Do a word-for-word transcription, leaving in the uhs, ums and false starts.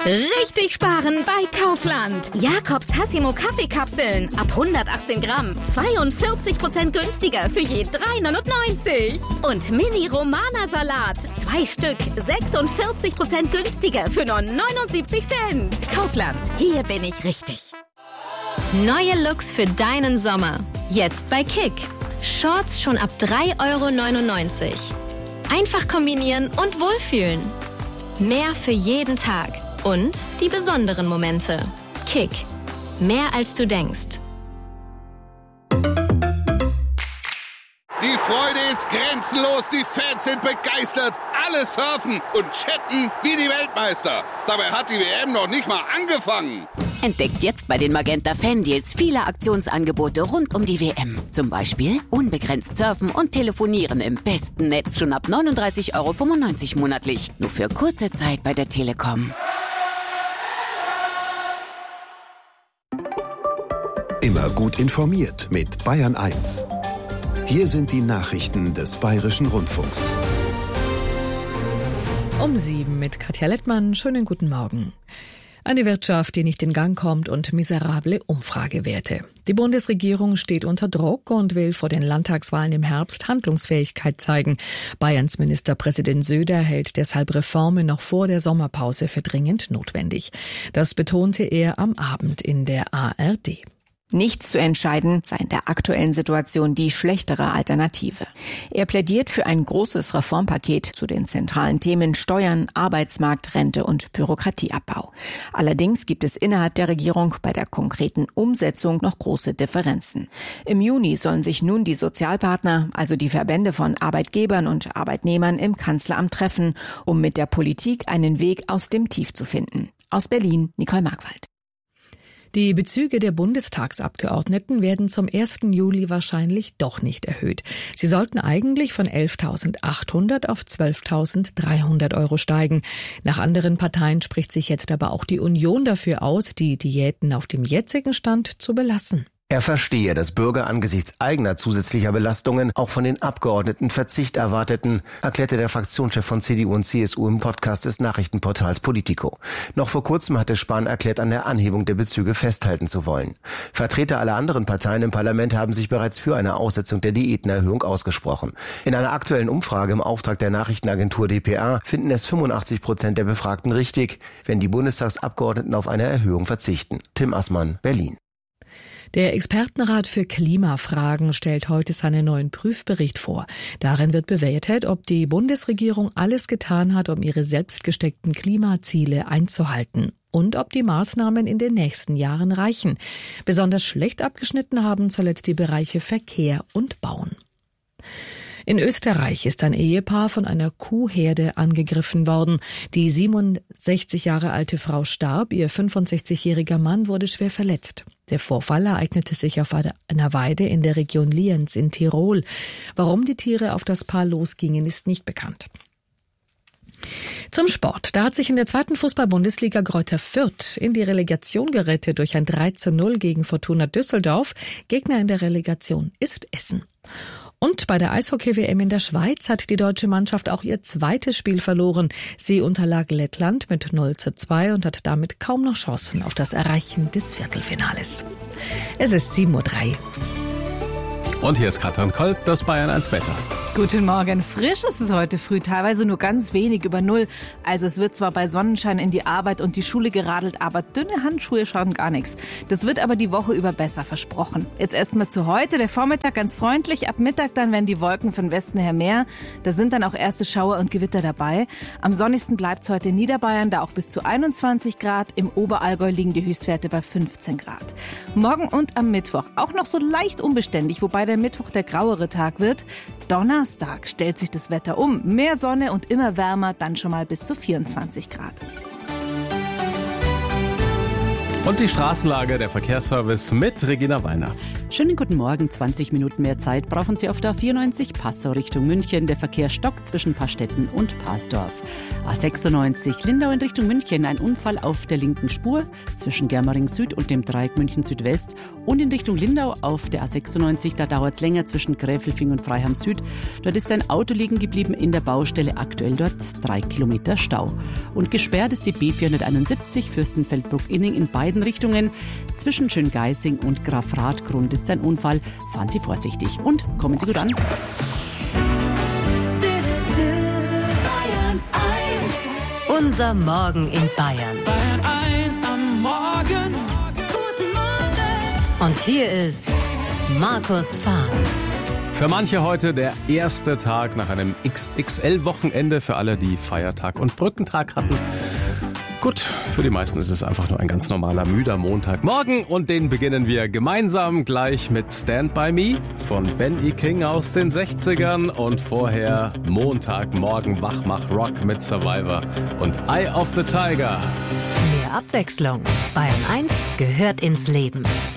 Richtig sparen bei Kaufland. Jakobs Tassimo Kaffeekapseln ab hundertachtzehn Gramm. zweiundvierzig Prozent günstiger für je drei neunundneunzig. Und Mini Romana Salat. Zwei Stück. sechsundvierzig Prozent günstiger für nur neunundsiebzig Cent. Kaufland. Hier bin ich richtig. Neue Looks für deinen Sommer. Jetzt bei Kick. Shorts schon ab drei Euro neunundneunzig. Einfach kombinieren und wohlfühlen. Mehr für jeden Tag. Und die besonderen Momente. Kick. Mehr als du denkst. Die Freude ist grenzenlos, die Fans sind begeistert, alle surfen und chatten wie die Weltmeister. Dabei hat die W M noch nicht mal angefangen. Entdeckt jetzt bei den Magenta Fan Deals viele Aktionsangebote rund um die W M. Zum Beispiel unbegrenzt surfen und telefonieren im besten Netz schon ab neununddreißig Euro fünfundneunzig monatlich. Nur für kurze Zeit bei der Telekom. Immer gut informiert mit Bayern eins. Hier sind die Nachrichten des Bayerischen Rundfunks. Um sieben mit Katja Lettmann. Schönen guten Morgen. Eine Wirtschaft, die nicht in Gang kommt und miserable Umfragewerte. Die Bundesregierung steht unter Druck und will vor den Landtagswahlen im Herbst Handlungsfähigkeit zeigen. Bayerns Ministerpräsident Söder hält deshalb Reformen noch vor der Sommerpause für dringend notwendig. Das betonte er am Abend in der A R D. Nichts zu entscheiden sei in der aktuellen Situation die schlechtere Alternative. Er plädiert für ein großes Reformpaket zu den zentralen Themen Steuern, Arbeitsmarkt, Rente und Bürokratieabbau. Allerdings gibt es innerhalb der Regierung bei der konkreten Umsetzung noch große Differenzen. Im Juni sollen sich nun die Sozialpartner, also die Verbände von Arbeitgebern und Arbeitnehmern, im Kanzleramt treffen, um mit der Politik einen Weg aus dem Tief zu finden. Aus Berlin, Nicole Markwald. Die Bezüge der Bundestagsabgeordneten werden zum ersten Juli wahrscheinlich doch nicht erhöht. Sie sollten eigentlich von elftausendachthundert auf zwölftausenddreihundert Euro steigen. Nach anderen Parteien spricht sich jetzt aber auch die Union dafür aus, die Diäten auf dem jetzigen Stand zu belassen. Er verstehe, dass Bürger angesichts eigener zusätzlicher Belastungen auch von den Abgeordneten Verzicht erwarteten, erklärte der Fraktionschef von C D U und C S U im Podcast des Nachrichtenportals Politico. Noch vor kurzem hatte Spahn erklärt, an der Anhebung der Bezüge festhalten zu wollen. Vertreter aller anderen Parteien im Parlament haben sich bereits für eine Aussetzung der Diätenerhöhung ausgesprochen. In einer aktuellen Umfrage im Auftrag der Nachrichtenagentur D P A finden es fünfundachtzig Prozent der Befragten richtig, wenn die Bundestagsabgeordneten auf eine Erhöhung verzichten. Tim Assmann, Berlin. Der Expertenrat für Klimafragen stellt heute seinen neuen Prüfbericht vor. Darin wird bewertet, ob die Bundesregierung alles getan hat, um ihre selbst gesteckten Klimaziele einzuhalten und ob die Maßnahmen in den nächsten Jahren reichen. Besonders schlecht abgeschnitten haben zuletzt die Bereiche Verkehr und Bauen. In Österreich ist ein Ehepaar von einer Kuhherde angegriffen worden. Die siebenundsechzig Jahre alte Frau starb, ihr fünfundsechzigjähriger Mann wurde schwer verletzt. Der Vorfall ereignete sich auf einer Weide in der Region Lienz in Tirol. Warum die Tiere auf das Paar losgingen, ist nicht bekannt. Zum Sport. Da hat sich in der zweiten Fußball-Bundesliga Greuther Fürth in die Relegation gerettet durch ein drei zu null gegen Fortuna Düsseldorf. Gegner in der Relegation ist Essen. Und bei der Eishockey-W M in der Schweiz hat die deutsche Mannschaft auch ihr zweites Spiel verloren. Sie unterlag Lettland mit null zu zwei und hat damit kaum noch Chancen auf das Erreichen des Viertelfinales. Es ist sieben Uhr drei. Und hier ist Katrin Kolb, das Bayern eins Wetter. Guten Morgen. Frisch ist es heute früh, teilweise nur ganz wenig über Null. Also es wird zwar bei Sonnenschein in die Arbeit und die Schule geradelt, aber dünne Handschuhe schaden gar nichts. Das wird aber die Woche über besser, versprochen. Jetzt erstmal zu heute. Der Vormittag ganz freundlich, ab Mittag dann werden die Wolken von Westen her mehr. Da sind dann auch erste Schauer und Gewitter dabei. Am sonnigsten bleibt es heute in Niederbayern, da auch bis zu einundzwanzig Grad. Im Oberallgäu liegen die Höchstwerte bei fünfzehn Grad. Morgen und am Mittwoch auch noch so leicht unbeständig, wobei der Mittwoch der grauere Tag wird. Donnerstag stellt sich das Wetter um. Mehr Sonne und immer wärmer, dann schon mal bis zu vierundzwanzig Grad. Und die Straßenlage, der Verkehrsservice mit Regina Weiner. Schönen guten Morgen. zwanzig Minuten mehr Zeit brauchen Sie auf der A vierundneunzig Passau Richtung München. Der Verkehr stockt zwischen Pastetten und Pasdorf. A sechsundneunzig Lindau in Richtung München. Ein Unfall auf der linken Spur zwischen Germering Süd und dem Dreieck München Südwest. Und in Richtung Lindau auf der A sechsundneunzig. Da dauert es länger zwischen Gräfelfing und Freiham Süd. Dort ist ein Auto liegen geblieben in der Baustelle. Aktuell dort drei Kilometer Stau. Und gesperrt ist die B vierhunderteinundsiebzig Fürstenfeldbruck-Inning in beiden Richtungen. Zwischen Schöngeising und Grafrathgrund ist ein Unfall. Fahren Sie vorsichtig und kommen Sie gut an. Unser Morgen in Bayern. Bayern eins am Morgen. Guten Morgen. Und hier ist Markus Fahr. Für manche heute der erste Tag nach einem X X L-Wochenende, für alle, die Feiertag und Brückentag hatten. Gut, für die meisten ist es einfach nur ein ganz normaler, müder Montagmorgen und den beginnen wir gemeinsam gleich mit Stand By Me von Ben E. King aus den sechzigern und vorher Montagmorgen Wachmach-Rock mit Survivor und Eye of the Tiger. Mehr Abwechslung. Bayern eins gehört ins Leben.